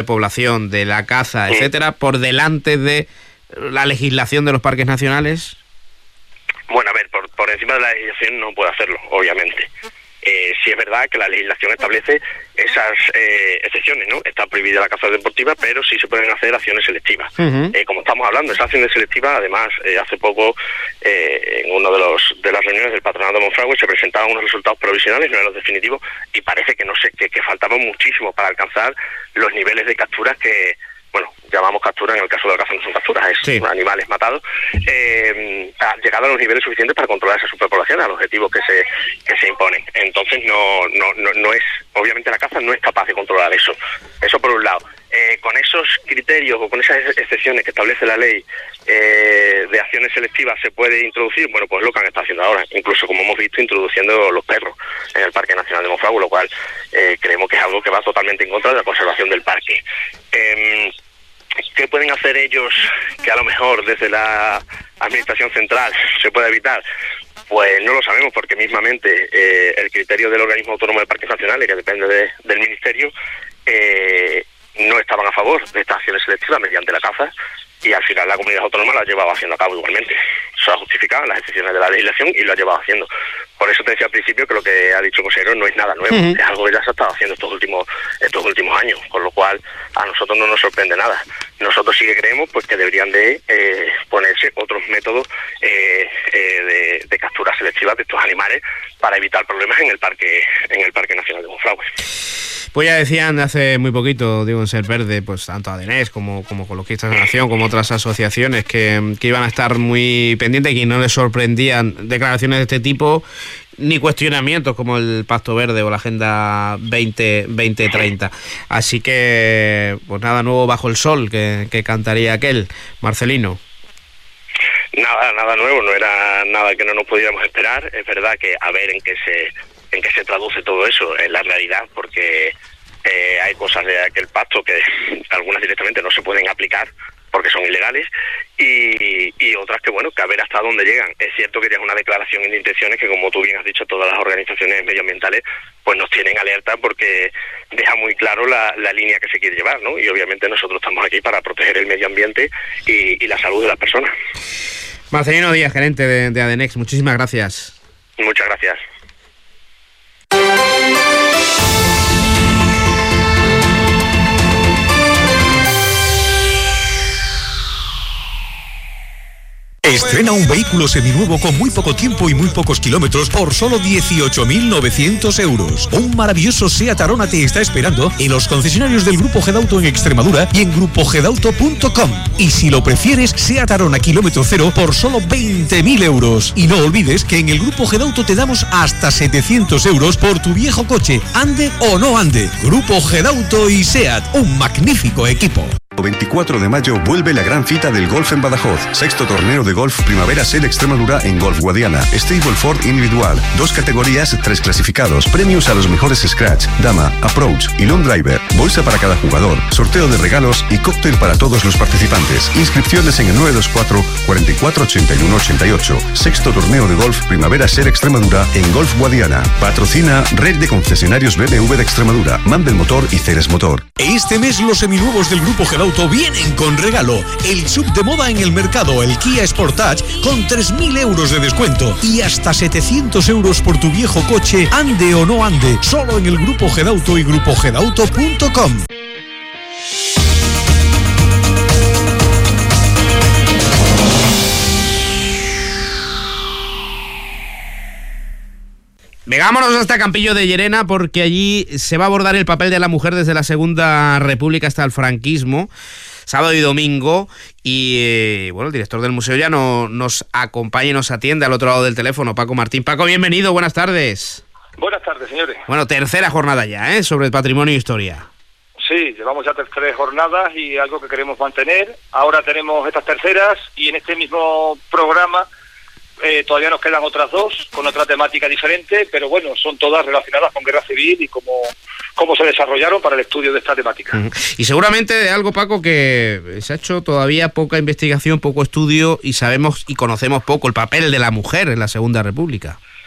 superpoblación, de la caza, etcétera, por delante de la legislación de los parques nacionales? Bueno, a ver, por encima de la legislación no puede hacerlo, obviamente. Sí es verdad que la legislación establece esas excepciones, ¿no? Está prohibida la caza deportiva, pero sí se pueden hacer acciones selectivas. Como estamos hablando, esas acciones selectivas, además, hace poco, en uno de las reuniones del Patronato de Monfragüe se presentaban unos resultados provisionales, no eran los definitivos, y parece que faltaban muchísimo para alcanzar los niveles de capturas que, bueno, llamamos captura, en el caso de la caza no son capturas, es animales matados, ha llegado a los niveles suficientes para controlar esa superpoblación, a los objetivos que se imponen. Entonces no es, obviamente la caza no es capaz de controlar eso por un lado. Con esos criterios o con esas excepciones que establece la ley de acciones selectivas se puede introducir, bueno, pues lo que han estado haciendo ahora, incluso como hemos visto introduciendo los perros en el Parque Nacional de Monfragüe, lo cual creemos que es algo que va totalmente en contra de la conservación del parque. ¿Qué pueden hacer ellos que a lo mejor desde la administración central se pueda evitar? Pues no lo sabemos, porque mismamente el criterio del organismo autónomo de parques nacionales, que depende del ministerio, no estaban a favor de estas acciones selectivas mediante la caza, y al final la comunidad autónoma la ha llevado haciendo a cabo igualmente. Eso ha justificado las excepciones de la legislación y lo ha llevado haciendo. Por eso te decía al principio que lo que ha dicho Consejero no es nada nuevo, es algo que ya se ha estado haciendo estos últimos años, con lo cual a nosotros no nos sorprende nada. Nosotros sí que creemos pues que deberían de ponerse otros métodos de captura selectiva de estos animales para evitar problemas en el Parque Nacional de Monfragüe. Pues ya decían hace muy poquito, digo, en Ser Verde, pues tanto ADENES como Ecologistas de Nación, como otras asociaciones que iban a estar muy pendientes y que no les sorprendían declaraciones de este tipo, ni cuestionamientos como el Pacto Verde o la Agenda 2030. Así que, pues nada nuevo bajo el sol, que cantaría aquel, Marcelino. Nada nuevo, no era nada que no nos pudiéramos esperar. Es verdad que a ver en qué se traduce todo eso en la realidad, porque hay cosas de aquel pacto que algunas directamente no se pueden aplicar porque son ilegales, y otras que, bueno, que a ver hasta dónde llegan. Es cierto que ya es una declaración de intenciones que, como tú bien has dicho, todas las organizaciones medioambientales pues nos tienen alerta, porque deja muy claro la línea que se quiere llevar, ¿no? Y obviamente nosotros estamos aquí para proteger el medio ambiente y la salud de las personas. Marcelino Díaz, gerente de ADENES, muchísimas gracias. Muchas gracias. Estrena un vehículo seminuevo con muy poco tiempo y muy pocos kilómetros por solo 18.900 euros. Un maravilloso SEAT Arona te está esperando en los concesionarios del Grupo Gedauto en Extremadura y en grupogedauto.com. Y si lo prefieres, SEAT Arona kilómetro cero por solo 20.000 euros. Y no olvides que en el Grupo Gedauto te damos hasta 700 euros por tu viejo coche, ande o no ande. Grupo Gedauto y SEAT, un magnífico equipo. 24 de mayo vuelve la gran cita del golf en Badajoz. 6º torneo de golf Primavera Ser Extremadura en Golf Guadiana. Stableford individual. 2 categorías, 3 clasificados. Premios a los mejores scratch, dama, approach y long driver. Bolsa para cada jugador. Sorteo de regalos y cóctel para todos los participantes. Inscripciones en el 924 44 81 88. 6º torneo de golf Primavera Ser Extremadura en Golf Guadiana. Patrocina Red de Concesionarios BMW de Extremadura. Mandel Motor y Ceres Motor. Este mes los seminuevos del Grupo Gedauto vienen con regalo. El sub de moda en el mercado, el Kia Sportage, con 3.000 euros de descuento y hasta 700 euros por tu viejo coche, ande o no ande, solo en el Grupo Gedauto y grupogedauto.com. Vegámonos hasta Campillo de Llerena, porque allí se va a abordar el papel de la mujer desde la Segunda República hasta el franquismo, sábado y domingo, y bueno, el director del museo ya nos acompaña y nos atiende al otro lado del teléfono, Paco Martín. Paco, bienvenido, buenas tardes. Buenas tardes, señores. Bueno, tercera jornada ya, sobre el patrimonio e historia. Sí, llevamos ya 3 jornadas y algo que queremos mantener. Ahora tenemos estas terceras y en este mismo programa todavía nos quedan otras 2 con otra temática diferente, pero bueno, son todas relacionadas con guerra civil y cómo se desarrollaron para el estudio de esta temática. Y seguramente de algo, Paco, que se ha hecho todavía poca investigación, poco estudio, y sabemos y conocemos poco el papel de la mujer en la Segunda República.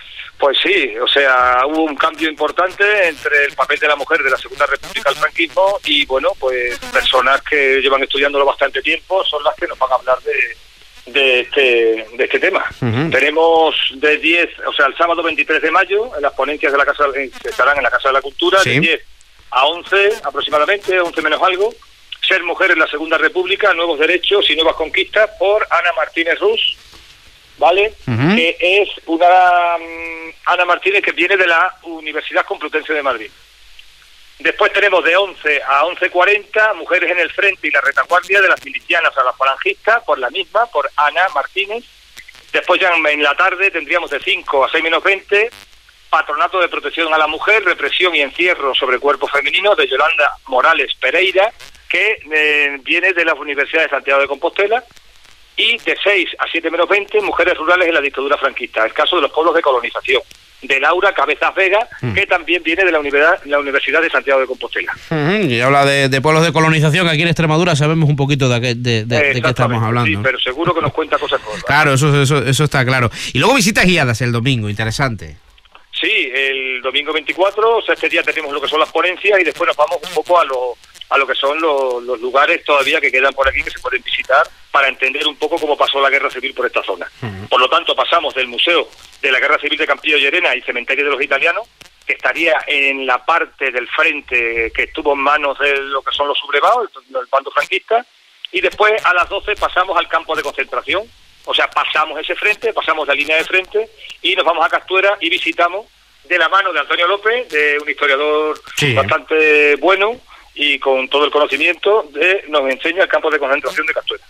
Pues sí, o sea, hubo un cambio importante entre el papel de la mujer de la Segunda República al franquismo y, bueno, pues personas que llevan estudiándolo bastante tiempo son las que nos van a hablar de este tema. Tenemos de 10, o sea, el sábado 23 de mayo, en las ponencias de la casa estarán en la Casa de la Cultura, de 10 a 11 aproximadamente, 11 menos algo, Ser mujer en la Segunda República, nuevos derechos y nuevas conquistas, por Ana Martínez Rus, ¿vale? Que es una Ana Martínez que viene de la Universidad Complutense de Madrid. Después tenemos de 11 a 11:40 Mujeres en el Frente y la Retaguardia de las Milicianas a las Falangistas, por la misma, por Ana Martínez. Después ya en la tarde tendríamos de 5 a 6 menos 20 Patronato de Protección a la Mujer, Represión y Encierro sobre Cuerpo Femenino, de Yolanda Morales Pereira, que viene de la Universidad de Santiago de Compostela. Y de 6 a 7 menos 20 Mujeres rurales en la dictadura franquista, el caso de los pueblos de colonización, de Laura Cabezas Vega, que también viene de la Universidad de Santiago de Compostela. Y habla de pueblos de colonización, que aquí en Extremadura sabemos un poquito de qué estamos hablando. Sí, pero seguro que nos cuenta cosas nuevas. Claro, eso está claro. Y luego visitas guiadas el domingo, interesante. Sí, el domingo 24, o sea, este día tenemos lo que son las ponencias y después nos vamos un poco a lo que son los lugares todavía que quedan por aquí que se pueden visitar para entender un poco cómo pasó la Guerra Civil por esta zona. Por lo tanto, pasamos del Museo de la Guerra Civil de Campillo Llerena y Cementerio de los Italianos, que estaría en la parte del frente que estuvo en manos de lo que son los sublevados, el bando franquista, y después a las 12 pasamos al campo de concentración, o sea, pasamos ese frente, pasamos la línea de frente y nos vamos a Castuera y visitamos de la mano de Antonio López, de un historiador bastante bueno y con todo el conocimiento, nos enseña el campo de concentración de Castuera.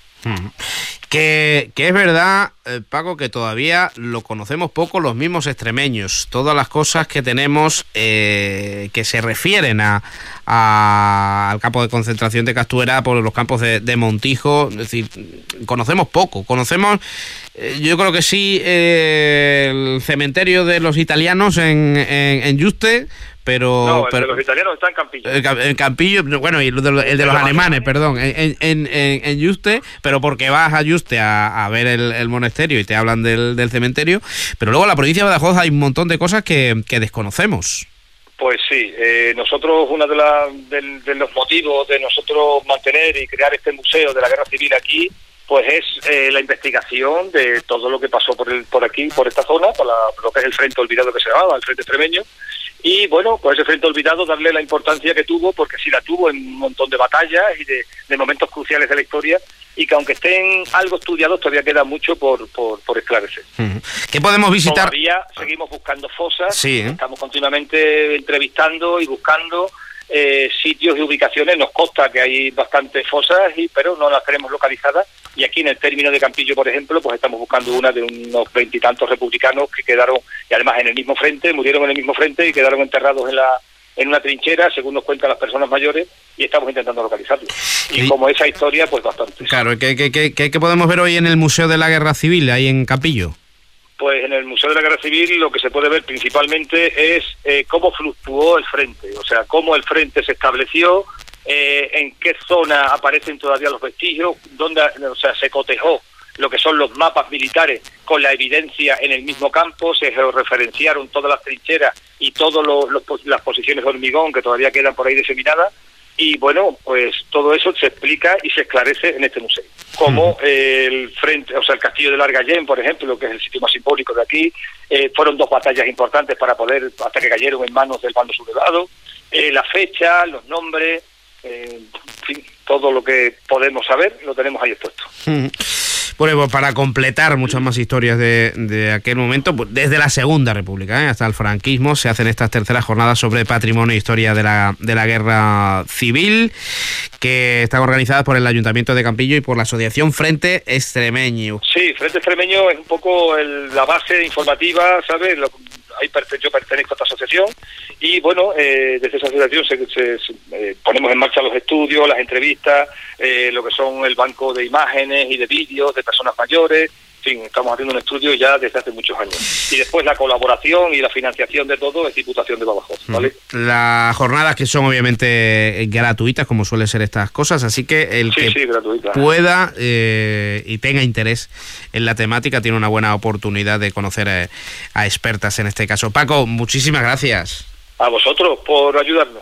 Que es verdad, Paco, que todavía lo conocemos poco los mismos extremeños. Todas las cosas que tenemos que se refieren al campo de concentración de Castuera, por los campos de Montijo, es decir, conocemos poco. Conocemos, yo creo que sí, el cementerio de los italianos en Yuste, pero de los italianos está en Campillo. En Campillo, bueno, y el de los alemanes, perdón, en Yuste, pero porque vas a Yuste a ver el monasterio y te hablan del cementerio, pero luego en la provincia de Badajoz hay un montón de cosas que desconocemos. Pues sí, nosotros uno de los motivos de nosotros mantener y crear este museo de la Guerra Civil aquí, pues es la investigación de todo lo que pasó por aquí, por esta zona, por lo que es el Frente Olvidado que se llamaba, el Frente Extremeño. Y bueno, pues ese Frente Olvidado, darle la importancia que tuvo, porque sí la tuvo en un montón de batallas y de momentos cruciales de la historia, y que aunque estén algo estudiados, todavía queda mucho por esclarecer. ¿Qué podemos visitar? Todavía seguimos buscando fosas, estamos continuamente entrevistando y buscando sitios y ubicaciones. Nos consta que hay bastantes fosas, pero no las tenemos localizadas. Y aquí en el término de Campillo, por ejemplo, pues estamos buscando una de unos 20 y tantos republicanos que quedaron, y además en el mismo frente, murieron en el mismo frente y quedaron enterrados en una trinchera, según nos cuentan las personas mayores, y estamos intentando localizarlos. Y como esa historia, pues bastante. Claro, ¿qué podemos ver hoy en el Museo de la Guerra Civil, ahí en Campillo? Pues en el Museo de la Guerra Civil lo que se puede ver principalmente es cómo fluctuó el frente, o sea, cómo el frente se estableció, en qué zona aparecen todavía los vestigios, dónde, o sea, se cotejó lo que son los mapas militares con la evidencia en el mismo campo, se georreferenciaron todas las trincheras y todas las posiciones de hormigón que todavía quedan por ahí diseminadas, y bueno, pues todo eso se explica y se esclarece en este museo. Como el frente, o sea, el castillo de Largallén, por ejemplo, que es el sitio más simbólico de aquí, fueron 2 batallas importantes para poder, hasta que cayeron en manos del bando sublevado, la fecha, los nombres, en fin, todo lo que podemos saber lo tenemos ahí expuesto. Bueno, pues para completar muchas más historias de aquel momento, pues desde la Segunda República hasta el franquismo, se hacen estas terceras jornadas sobre patrimonio e historia de la Guerra Civil, que están organizadas por el Ayuntamiento de Campillo y por la Asociación Frente Extremeño. Sí, Frente Extremeño es un poco la base informativa, ¿sabes? Yo pertenezco a esta asociación y bueno, desde esa asociación ponemos en marcha los estudios, las entrevistas, lo que son el banco de imágenes y de vídeos de personas mayores, fin, estamos haciendo un estudio ya desde hace muchos años. Y después la colaboración y la financiación de todo es Diputación de Badajoz, ¿vale? Las jornadas que son obviamente gratuitas, como suelen ser estas cosas, así que el que pueda y tenga interés en la temática tiene una buena oportunidad de conocer a expertas en este caso. Paco, muchísimas gracias. A vosotros por ayudarnos.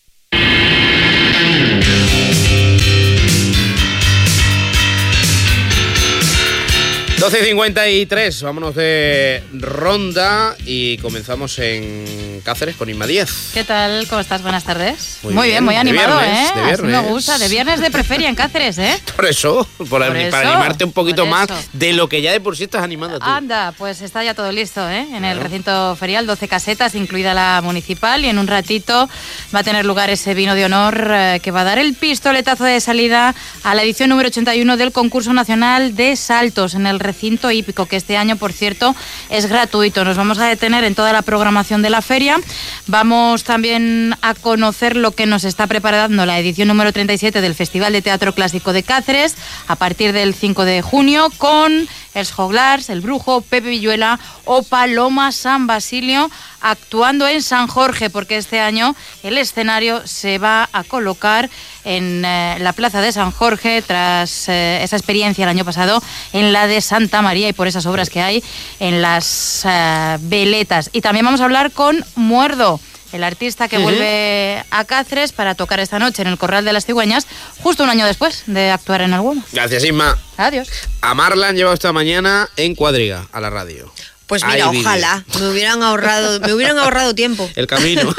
12:53, vámonos de ronda y comenzamos en Cáceres con Inma Díaz. ¿Qué tal? ¿Cómo estás? Buenas tardes. Muy bien, muy animado, viernes, de viernes. Así me gusta, de viernes de preferia en Cáceres, ¿eh? Por eso, para animarte un poquito más de lo que ya de por sí estás animando tú. Anda, pues está ya todo listo, ¿eh? En el recinto ferial, 12 casetas, incluida la municipal, y en un ratito va a tener lugar ese vino de honor que va a dar el pistoletazo de salida a la edición número 81 del concurso nacional de saltos en el recinto hípico, que este año, por cierto, es gratuito. Nos vamos a detener en toda la programación de la feria. Vamos también a conocer lo que nos está preparando la edición número 37 del Festival de Teatro Clásico de Cáceres a partir del 5 de junio con Els Joglars, El Brujo, Pepe Villuela o Paloma San Basilio actuando en San Jorge, porque este año el escenario se va a colocar en la plaza de San Jorge tras esa experiencia el año pasado en la de Santa María y por esas obras que hay en las veletas. Y también vamos a hablar con Muerdo, el artista que vuelve a Cáceres para tocar esta noche en el Corral de las Cigüeñas, justo un año después de actuar en el Humo. Gracias, Inma. Adiós. A Mar la han llevado esta mañana en Cuadriga, a la radio. Pues mira, ojalá, me hubieran ahorrado tiempo. El camino.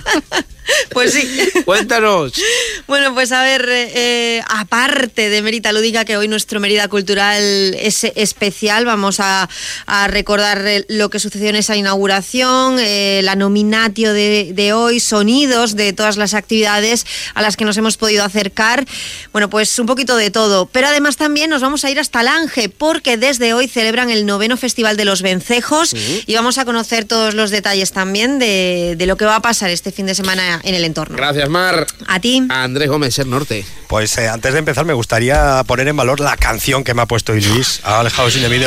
Pues sí. Cuéntanos. Bueno, pues a ver, aparte de Mérida Lúdica, que hoy nuestro Mérida Cultural es especial, vamos a recordar lo que sucedió en esa inauguración, la nominatio de hoy, sonidos de todas las actividades a las que nos hemos podido acercar. Bueno, pues un poquito de todo. Pero además también nos vamos a ir hasta Lange, porque desde hoy celebran el 9º Festival de los Vencejos y vamos a conocer todos los detalles también de lo que va a pasar este fin de semana en el entorno. Gracias, Mar. A ti. A Andrés Gómez, Ser Norte. Pues antes de empezar me gustaría poner en valor la canción que me ha puesto hoy Luis. Ha alejado sin de mí de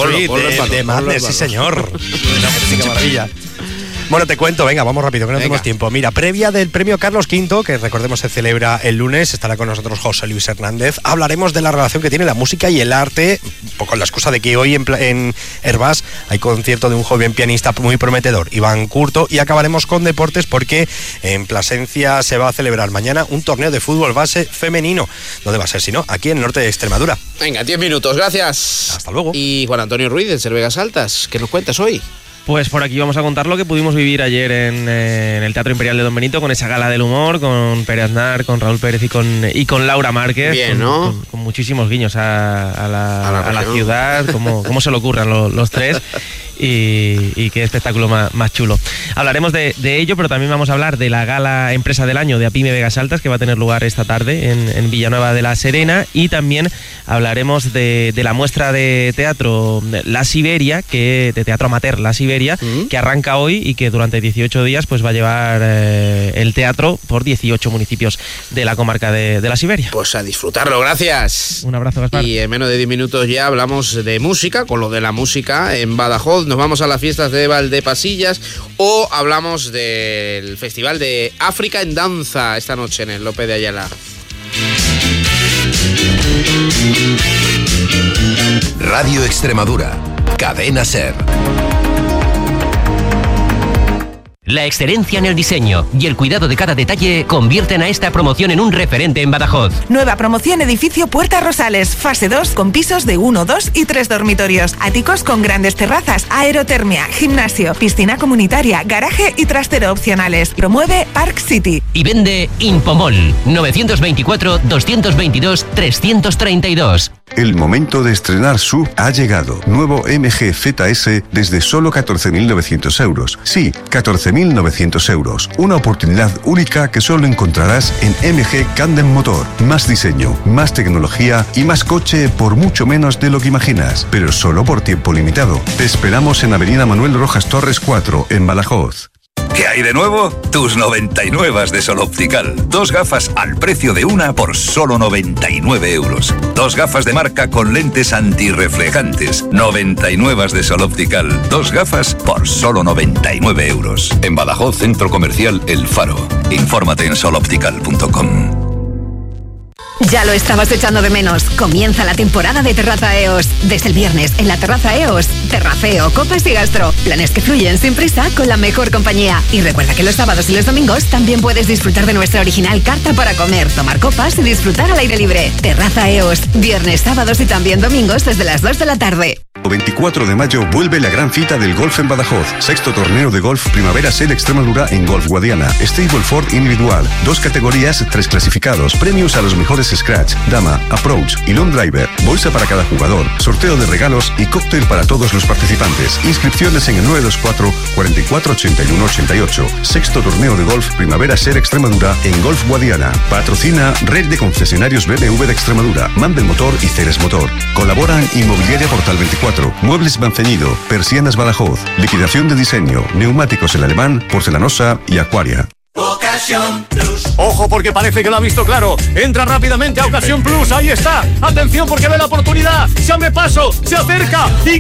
Madness, sí señor. Qué maravilla. Bueno, te cuento, venga, vamos rápido, que no tenemos tiempo. Mira, previa del premio Carlos V, que recordemos se celebra el lunes, estará con nosotros José Luis Hernández. Hablaremos de la relación que tiene la música y el arte, con la excusa de que hoy en Herbás hay concierto de un joven pianista muy prometedor, Iván Curto, y acabaremos con deportes porque en Plasencia se va a celebrar mañana un torneo de fútbol base femenino. ¿Dónde va a ser si no? Aquí en el norte de Extremadura. Venga, 10 minutos, gracias. Hasta luego. Y Juan Antonio Ruiz, del Ser Vegas Altas, ¿qué nos cuentas hoy? Pues por aquí vamos a contar lo que pudimos vivir ayer en el Teatro Imperial de Don Benito, con esa gala del humor, con Pere Aznar, con Raúl Pérez y con Laura Márquez. Bien, ¿no? Con muchísimos guiños a la ciudad, cómo se le ocurran los tres. Y qué espectáculo más chulo. Hablaremos de ello, pero también vamos a hablar de la gala Empresa del Año de APIME Vegas Altas, que va a tener lugar esta tarde en Villanueva de la Serena, y también hablaremos de la muestra de teatro La Siberia, de teatro amateur La Siberia, que arranca hoy y que durante 18 días pues va a llevar el teatro por 18 municipios de la comarca de la Siberia. Pues a disfrutarlo, gracias. Un abrazo, Gaspar. Y en menos de 10 minutos ya hablamos de música, con lo de la música en Badajoz. Nos vamos a las fiestas de Valdepasillas o hablamos del Festival de África en Danza esta noche en el Lope de Ayala. Radio Extremadura, Cadena Ser. La excelencia en el diseño y el cuidado de cada detalle convierten a esta promoción en un referente en Badajoz. Nueva promoción edificio Puerta Rosales, fase 2 con pisos de 1, 2 y 3 dormitorios. Áticos con grandes terrazas, aerotermia, gimnasio, piscina comunitaria, garaje y trastero opcionales. Promueve Park City. Y vende Impomol, 924-222-332. El momento de estrenar SUV ha llegado. Nuevo MG ZS desde solo 14.900 euros. Sí, 14.900 euros. Una oportunidad única que solo encontrarás en MG Candem Motor. Más diseño, más tecnología y más coche por mucho menos de lo que imaginas. Pero solo por tiempo limitado. Te esperamos en Avenida Manuel Rojas Torres 4, en Badajoz. ¿Qué hay de nuevo? Tus 99 de Sol Optical. 2 gafas al precio de una por solo 99 euros. 2 gafas de marca con lentes antirreflejantes. 99 de Sol Optical. 2 gafas por solo 99 euros. En Badajoz, Centro Comercial El Faro. Infórmate en soloptical.com. Ya lo estabas echando de menos. Comienza la temporada de Terraza EOS. Desde el viernes, en la Terraza EOS, terraceo, copas y gastro. Planes que fluyen sin prisa con la mejor compañía. Y recuerda que los sábados y los domingos también puedes disfrutar de nuestra original carta para comer, tomar copas y disfrutar al aire libre. Terraza EOS. Viernes, sábados y también domingos desde las 2 de la tarde. El 24 de mayo vuelve la gran cita del golf en Badajoz. 6º torneo de golf Primavera Sel Extremadura en Golf Guadiana. Stableford individual. 2 categorías, 3 clasificados. Premios a los mejores scratch, dama, approach y long driver. Bolsa para cada jugador. Sorteo de regalos y cóctel para todos los participantes. Inscripciones en el 924 44 81 88. 6º torneo de golf Primavera Sel Extremadura en Golf Guadiana. Patrocina Red de Concesionarios BMW de Extremadura, Mandel Motor y Ceres Motor. Colaboran Inmobiliaria Portal 24. Muebles Manceñido, Persianas Badajoz, liquidación de diseño, neumáticos El Alemán, Porcelanosa y Aquaria. Ocasión Plus. Ojo porque parece que lo ha visto claro. Entra rápidamente a Ocasión Plus. Ahí está. Atención porque ve la oportunidad. Se abre paso, se acerca y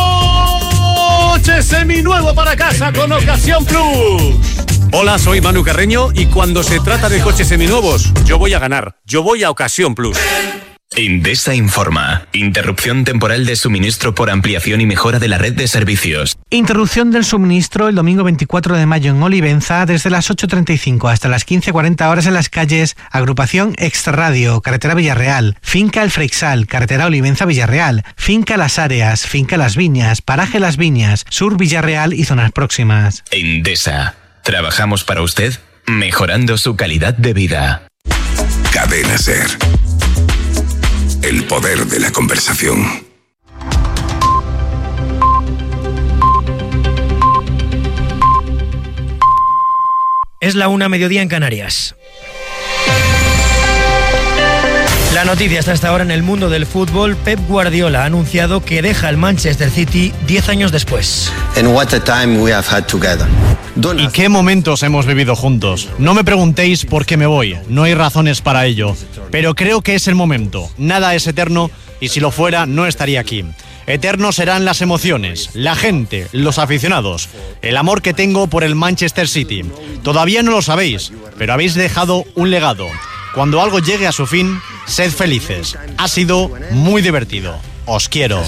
coche seminuevo para casa con Ocasión Plus. Hola, soy Manu Carreño y cuando se trata de coches seminuevos, yo voy a ganar. Yo voy a Ocasión Plus. Endesa informa. Interrupción temporal de suministro por ampliación y mejora de la red de servicios. Interrupción del suministro el domingo 24 de mayo en Olivenza desde las 8:35 hasta las 15:40 horas en las calles Agrupación Extraradio, Carretera Villarreal, Finca El Freixal, Carretera Olivenza Villarreal, Finca Las Áreas, Finca Las Viñas, Paraje Las Viñas, Sur Villarreal y zonas próximas. Endesa. Trabajamos para usted, mejorando su calidad de vida. Cadena SER. El poder de la conversación. Es la 1:00 mediodía en Canarias. La noticia está hasta ahora en el mundo del fútbol. Pep Guardiola ha anunciado que deja el Manchester City 10 años después. ¿Y qué momentos hemos vivido juntos? No me preguntéis por qué me voy, no hay razones para ello. Pero creo que es el momento. Nada es eterno y si lo fuera no estaría aquí. Eternos serán las emociones, la gente, los aficionados, el amor que tengo por el Manchester City. Todavía no lo sabéis, pero habéis dejado un legado. Cuando algo llegue a su fin, sed felices. Ha sido muy divertido. Os quiero.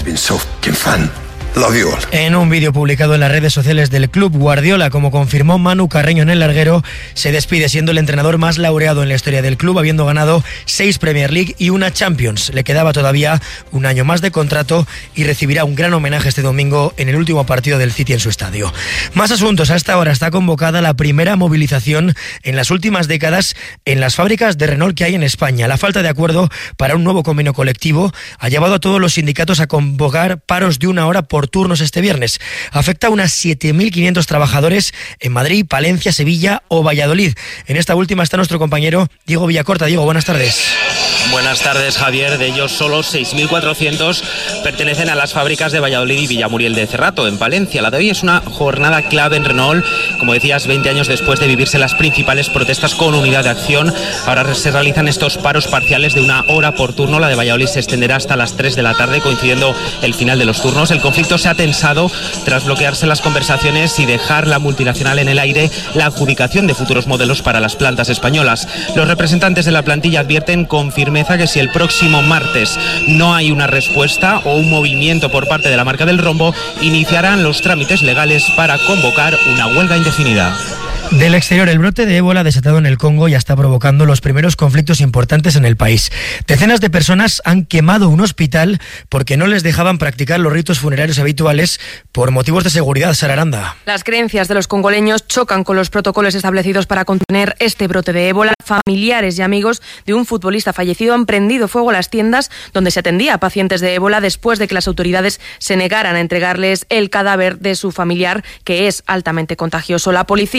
En un vídeo publicado en las redes sociales del club, Guardiola, como confirmó Manu Carreño en el larguero, se despide siendo el entrenador más laureado en la historia del club, habiendo ganado 6 Premier League y una Champions. Le quedaba todavía un año más de contrato y recibirá un gran homenaje este domingo en el último partido del City en su estadio. Más asuntos. A esta hora está convocada la primera movilización en las últimas décadas en las fábricas de Renault que hay en España. La falta de acuerdo para un nuevo convenio colectivo ha llevado a todos los sindicatos a convocar paros de 1 hora por turnos este viernes. Afecta a unas 7.500 trabajadores en Madrid, Palencia, Sevilla o Valladolid. En esta última está nuestro compañero Diego Villacorta. Diego, buenas tardes. Buenas tardes, Javier. De ellos, solo 6.400 pertenecen a las fábricas de Valladolid y Villamuriel de Cerrato, en Palencia. La de hoy es una jornada clave en Renault. Como decías, 20 años después de vivirse las principales protestas con unidad de acción, ahora se realizan estos paros parciales de 1 hora por turno. La de Valladolid se extenderá hasta las 3 de la tarde, coincidiendo el final de los turnos. El conflicto se ha tensado tras bloquearse las conversaciones y dejar la multinacional en el aire la adjudicación de futuros modelos para las plantas españolas. Los representantes de la plantilla advierten con firmeza que si el próximo martes no hay una respuesta o un movimiento por parte de la marca del rombo, iniciarán los trámites legales para convocar una huelga indefinida. Del exterior, el brote de ébola desatado en el Congo ya está provocando los primeros conflictos importantes en el país. Decenas de personas han quemado un hospital porque no les dejaban practicar los ritos funerarios habituales por motivos de seguridad. Sara Aranda. Las creencias de los congoleños chocan con los protocolos establecidos para contener este brote de ébola. Familiares y amigos de un futbolista fallecido han prendido fuego a las tiendas donde se atendía a pacientes de ébola después de que las autoridades se negaran a entregarles el cadáver de su familiar, que es altamente contagioso. La policía ha disparado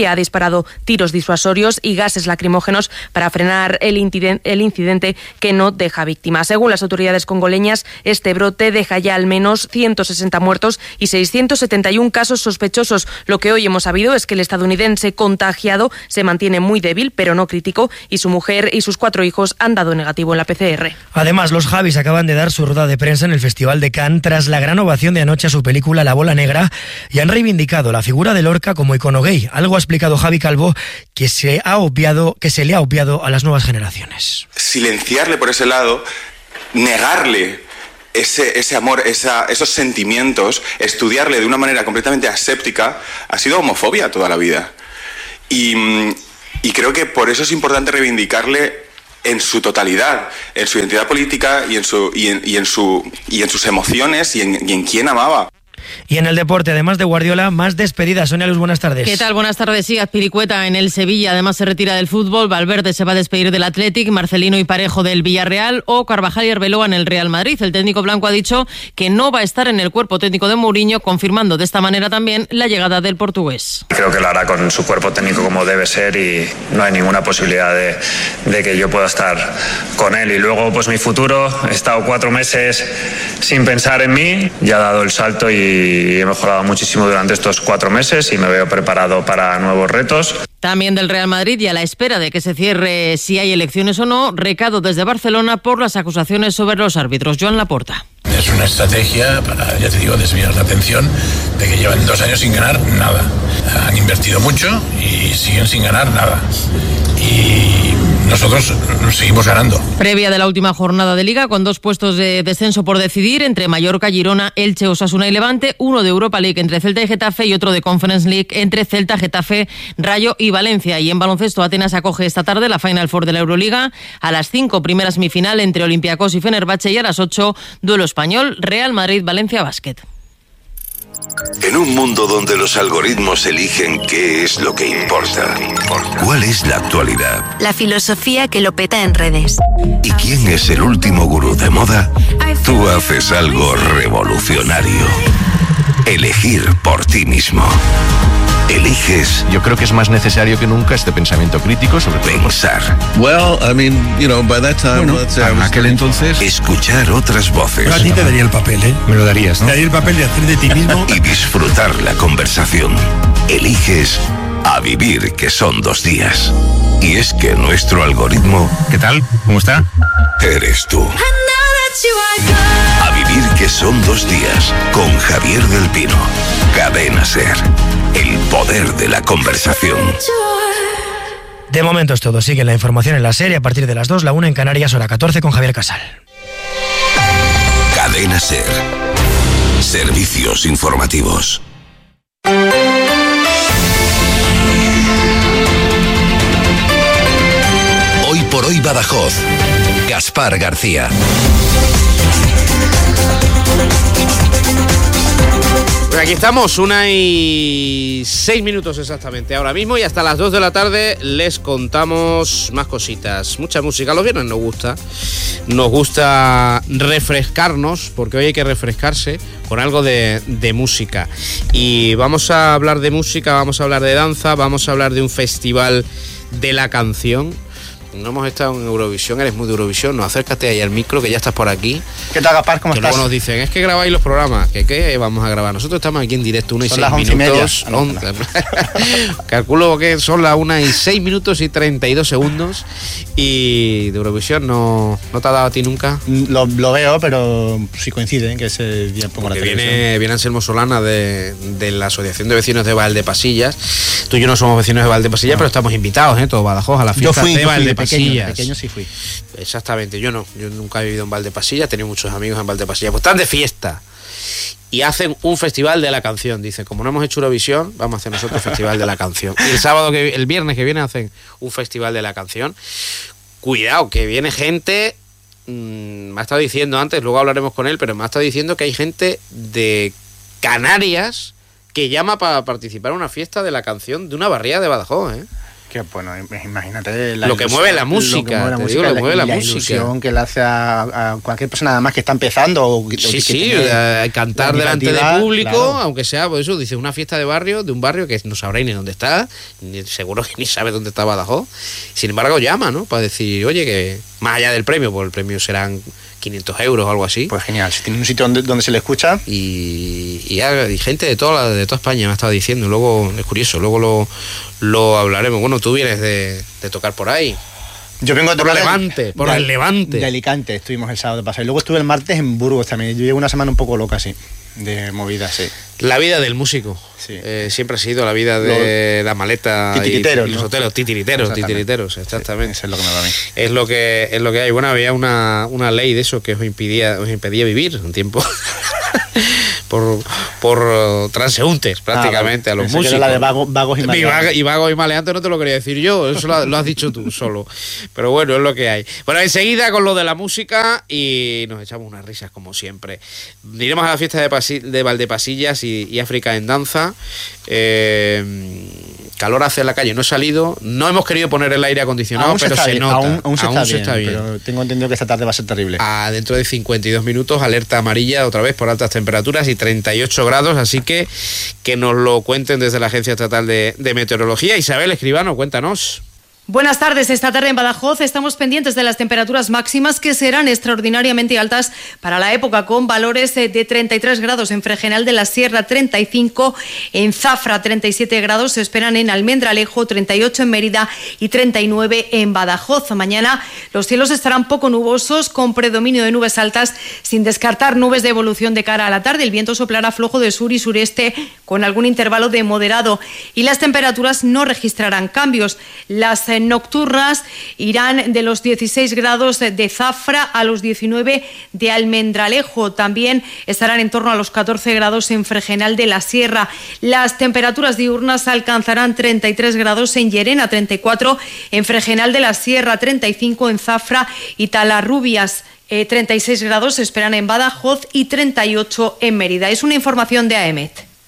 disparado tiros disuasorios y gases lacrimógenos para frenar el incidente que no deja víctimas. Según las autoridades congoleñas, este brote deja ya al menos 160 muertos y 671 casos sospechosos. Lo que hoy hemos sabido es que el estadounidense contagiado se mantiene muy débil, pero no crítico, y su mujer y sus 4 hijos han dado negativo en la PCR. Además, los Javis acaban de dar su rueda de prensa en el Festival de Cannes tras la gran ovación de anoche a su película La Bola Negra y han reivindicado la figura de Lorca como icono gay. Algo ha explicado Javi Calvo que se le ha obviado a las nuevas generaciones. Silenciarle por ese lado, negarle ese amor, esos sentimientos, estudiarle de una manera completamente aséptica, ha sido homofobia toda la vida. Y creo que por eso es importante reivindicarle en su totalidad, en su identidad política y en sus emociones y en quién amaba. Y en el deporte, además de Guardiola, más despedidas. Sonia Luz, buenas tardes. ¿Qué tal? Buenas tardes. Sí, Azpilicueta en el Sevilla, además se retira del fútbol. Valverde se va a despedir del Athletic, Marcelino y Parejo del Villarreal o Carvajal y Arbeloa en el Real Madrid. El técnico blanco ha dicho que no va a estar en el cuerpo técnico de Mourinho, confirmando de esta manera también la llegada del portugués. Creo que lo hará con su cuerpo técnico como debe ser y no hay ninguna posibilidad de que yo pueda estar con él. Y luego, pues mi futuro, he estado 4 meses sin pensar en mí, ya he dado el salto y he mejorado muchísimo durante estos 4 meses y me veo preparado para nuevos retos. También del Real Madrid y a la espera de que se cierre si hay elecciones o no, recado desde Barcelona por las acusaciones sobre los árbitros. Joan Laporta. Es una estrategia para, ya te digo, desviar la atención de que llevan 2 años sin ganar nada. Han invertido mucho y siguen sin ganar nada. Y nosotros seguimos ganando. Previa de la última jornada de Liga, con 2 puestos de descenso por decidir entre Mallorca, Girona, Elche, Osasuna y Levante, uno de Europa League entre Celta y Getafe y otro de Conference League entre Celta, Getafe, Rayo y Valencia. Y en baloncesto, Atenas acoge esta tarde la Final Four de la Euroliga. A las 5, primera semifinal entre Olympiacos y Fenerbahce, y a las 8, duelo español, Real Madrid-Valencia Basket. En un mundo donde los algoritmos eligen qué es lo que importa, ¿cuál es la actualidad? La filosofía que lo peta en redes. ¿Y quién es el último gurú de moda? Tú haces algo revolucionario. Elegir por ti mismo. Eliges. Yo creo que es más necesario que nunca este pensamiento crítico sobre pensar. Well, I mean, you know, by that time, en aquel entonces, escuchar otras voces. Pero a ti te daría el papel, ¿eh? Me lo darías, ¿no? Te daría el papel de hacer de ti mismo y disfrutar la conversación. Eliges a vivir, que son 2 días. Y es que nuestro algoritmo, ¿qué tal? ¿Cómo está? Eres tú. A vivir, que son 2 días, con Javier del Pino. Cadena SER. El poder de la conversación. De momento es todo. Sigue la información en la serie a partir de las 2, la 1 en Canarias, hora 14 con Javier Casal. Cadena SER. Servicios informativos. Hoy por hoy Badajoz. Gaspar García. Pues aquí estamos, 1:06 exactamente ahora mismo, y hasta las 2 de la tarde les contamos más cositas. Mucha música, los viernes nos gusta refrescarnos, porque hoy hay que refrescarse con algo de música. Y vamos a hablar de música, vamos a hablar de danza, vamos a hablar de un festival de la canción. No hemos estado en Eurovisión, eres muy de Eurovisión, no, acércate ahí al micro, que ya estás por aquí. ¿Qué tal, Gaspar? ¿Cómo estás? Luego nos dicen, es que grabáis los programas, ¿qué vamos a grabar? Nosotros estamos aquí en directo, 1:06 minutos. Calculo que son las 1:06 y 32 segundos. Y de Eurovisión no te ha dado a ti nunca. Lo veo, pero si coincide que ese día pongo la televisión. Viene Anselmo Solana de la Asociación de Vecinos de Valdepasillas. Tú y yo no somos vecinos de Valdepasillas, pero estamos invitados, todo Badajoz, a la fiesta de Valdepasillas. Pequeño sí fui. Exactamente, yo no. Yo nunca he vivido en Valdepasillas, he tenido muchos amigos en Valdepasillas. Pues están de fiesta y hacen un festival de la canción. Dicen, como no hemos hecho Eurovisión, vamos a hacer nosotros festival de la canción. Y el viernes que viene hacen un festival de la canción. Cuidado, que viene gente. Me ha estado diciendo antes, luego hablaremos con él, pero me ha estado diciendo que hay gente de Canarias que llama para participar en una fiesta de la canción de una barriada de Badajoz, ¿eh? Que bueno, imagínate lo que mueve la música, lo que mueve la ilusión que le hace a cualquier persona además que está empezando cantar delante de público, claro. Aunque sea, pues eso, dice, una fiesta de barrio, de un barrio que no sabréis ni dónde está, seguro que ni sabe dónde está Badajoz. Sin embargo llama, ¿no? Para decir, oye, que más allá del premio, pues el premio serán 500 euros o algo así. Pues genial, si tiene un sitio donde se le escucha. Y gente de toda España me ha estado diciendo, luego es curioso, luego lo hablaremos. Bueno, tú vienes de tocar por ahí. Yo vengo por el Levante. De Alicante estuvimos el sábado pasado. Y luego estuve el martes en Burgos también. Yo llevo una semana un poco loca, sí. De movida, sí. La vida del músico. Sí. Siempre ha sido la vida de la maleta y los hoteles. Titiriteros, exactamente. Eso es lo que me va a mí. Es lo que hay. Bueno, había una ley de eso que os impedía vivir un tiempo. por transeúntes prácticamente a los músicos. Que era la de vagos y maleantes. Y vagos y maleantes no te lo quería decir yo, eso lo has dicho tú solo. Pero bueno, es lo que hay. Bueno, enseguida con lo de la música y nos echamos unas risas como siempre. Iremos a la fiesta de Valdepasillas y África en danza. Calor hace en la calle, no he salido, no hemos querido poner el aire acondicionado, pero se nota. Aún se está bien. Pero tengo entendido que esta tarde va a ser terrible. Dentro de 52 minutos, alerta amarilla otra vez por altas temperaturas y 38 grados, así que nos lo cuenten desde la Agencia Estatal de Meteorología. Isabel Escribano, cuéntanos. Buenas tardes. Esta tarde en Badajoz estamos pendientes de las temperaturas máximas que serán extraordinariamente altas para la época, con valores de 33 grados en Fregenal de la Sierra, 35 en Zafra, 37 grados se esperan en Almendralejo, 38 en Mérida y 39 en Badajoz. Mañana los cielos estarán poco nubosos, con predominio de nubes altas, sin descartar nubes de evolución de cara a la tarde. El viento soplará flojo de sur y sureste, con algún intervalo de moderado, y las temperaturas no registrarán cambios. Las nocturnas irán de los 16 grados de Zafra a los 19 de Almendralejo. También estarán en torno a los 14 grados en Fregenal de la Sierra. Las temperaturas diurnas alcanzarán 33 grados en Llerena, 34 en Fregenal de la Sierra, 35 en Zafra y Talarrubias. 36 grados se esperan en Badajoz y 38 en Mérida. Es una información de AEMET.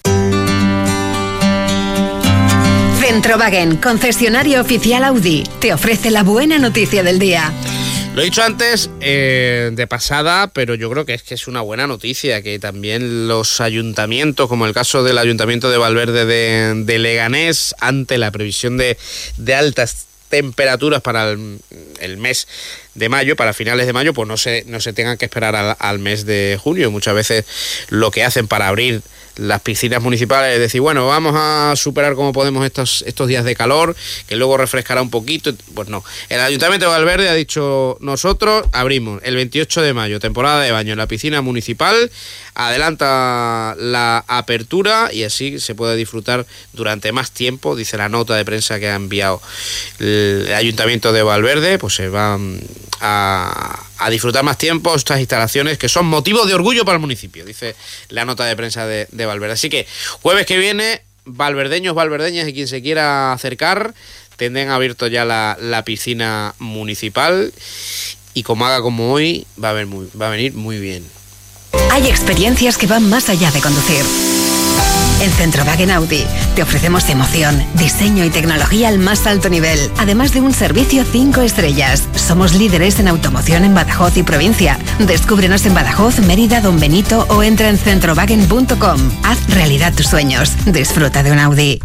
Centrowagen, concesionario oficial Audi, te ofrece la buena noticia del día. Lo he dicho antes de pasada, pero yo creo que es una buena noticia que también los ayuntamientos, como el caso del Ayuntamiento de Valverde de Leganés, ante la previsión de altas temperaturas para el mes de mayo, para finales de mayo, pues no se tengan que esperar al mes de junio. Muchas veces lo que hacen para abrir las piscinas municipales es decir, bueno, vamos a superar como podemos estos días de calor, que luego refrescará un poquito. Pues no, el Ayuntamiento de Valverde ha dicho, nosotros abrimos el 28 de mayo, temporada de baño en la piscina municipal, adelanta la apertura y así se puede disfrutar durante más tiempo, dice la nota de prensa que ha enviado el Ayuntamiento de Valverde, pues se van a disfrutar más tiempo estas instalaciones que son motivo de orgullo para el municipio, dice la nota de prensa de Valverde. Así que jueves que viene, valverdeños, valverdeñas y quien se quiera acercar, tendrán abierto ya la piscina municipal y como haga como hoy, va a venir muy bien. Hay experiencias que van más allá de conducir. En Centrowagen Audi te ofrecemos emoción, diseño y tecnología al más alto nivel, además de un servicio 5 estrellas. Somos líderes en automoción en Badajoz y provincia. Descúbrenos en Badajoz, Mérida, Don Benito o entra en centrowagen.com. Haz realidad tus sueños. Disfruta de un Audi.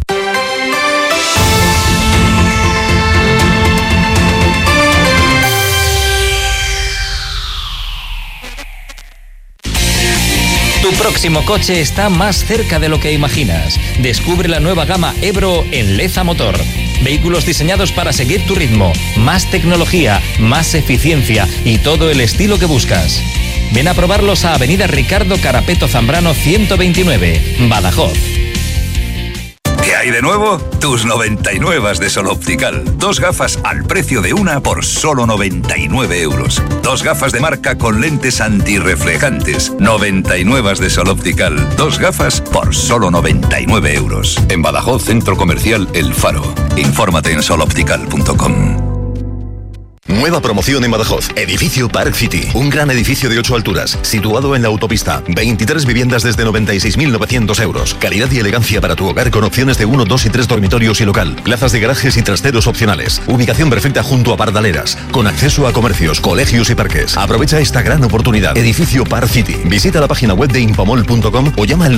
Tu próximo coche está más cerca de lo que imaginas. Descubre la nueva gama Ebro en Leza Motor. Vehículos diseñados para seguir tu ritmo, más tecnología, más eficiencia y todo el estilo que buscas. Ven a probarlos a Avenida Ricardo Carapeto Zambrano 129, Badajoz. ¿Qué hay de nuevo? Tus 99 de Sol Optical. 2 gafas al precio de una por solo 99 euros. 2 gafas de marca con lentes antirreflejantes. 99 de Sol Optical. 2 gafas por solo 99 euros. En Badajoz, Centro Comercial El Faro. Infórmate en soloptical.com. Nueva promoción en Badajoz. Edificio Park City. Un gran edificio de 8 alturas, situado en la autopista. 23 viviendas desde 96.900 euros. Calidad y elegancia para tu hogar con opciones de 1, 2 y 3 dormitorios y local. Plazas de garajes y trasteros opcionales. Ubicación perfecta junto a Pardaleras. Con acceso a comercios, colegios y parques. Aprovecha esta gran oportunidad. Edificio Park City. Visita la página web de impomol.com o llama al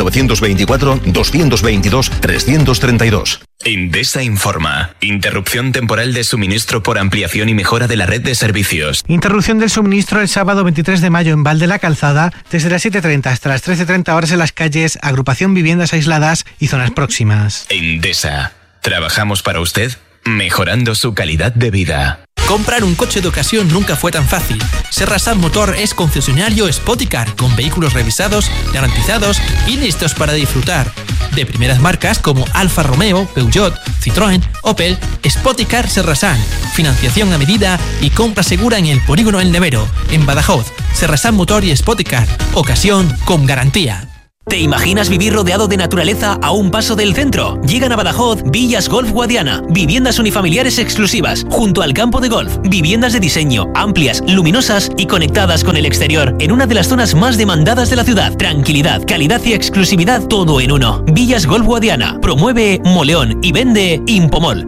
924-222-332. Endesa informa. Interrupción temporal de suministro por ampliación y mejora de la red de servicios. Interrupción del suministro el sábado 23 de mayo en Val de la Calzada, desde las 7:30 hasta las 13:30 horas en las calles, agrupación Viviendas Aisladas y zonas próximas. Endesa. Trabajamos para usted, mejorando su calidad de vida. Comprar un coche de ocasión nunca fue tan fácil. Serrasan Motor es concesionario Spoticar, con vehículos revisados, garantizados y listos para disfrutar. De primeras marcas como Alfa Romeo, Peugeot, Citroën, Opel, Spoticar Serrasan. Financiación a medida y compra segura en el Polígono El Nevero, en Badajoz. Serrasan Motor y Spoticar. Ocasión con garantía. ¿Te imaginas vivir rodeado de naturaleza a un paso del centro? Llegan a Badajoz Villas Golf Guadiana, viviendas unifamiliares exclusivas, junto al campo de golf, viviendas de diseño, amplias, luminosas y conectadas con el exterior, en una de las zonas más demandadas de la ciudad. Tranquilidad, calidad y exclusividad, todo en uno. Villas Golf Guadiana, promueve Moleón y vende Impomol,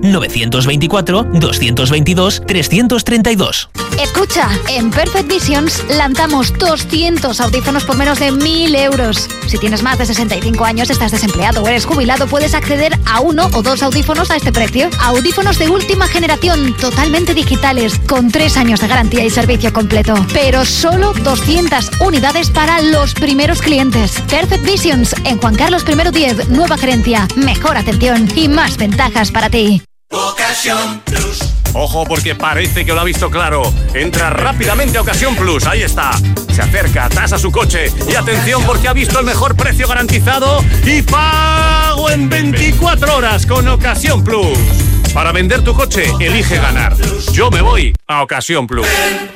924-222-332. Escucha, en Perfect Visions lanzamos 200 audífonos por menos de 1.000 euros. Si tienes más de 65 años, estás desempleado o eres jubilado, puedes acceder a 1 o 2 audífonos a este precio. Audífonos de última generación, totalmente digitales, con 3 años de garantía y servicio completo. Pero solo 200 unidades para los primeros clientes. Perfect Visions, en Juan Carlos I 10, nueva gerencia, mejor atención y más ventajas para ti. Ocasión Plus. Ojo porque parece que lo ha visto claro. Entra rápidamente a Ocasión Plus, ahí está. Se acerca, tasa su coche y atención porque ha visto el mejor precio garantizado y pago en 24 horas con Ocasión Plus. Para vender tu coche, elige ganar. Yo me voy a Ocasión Plus.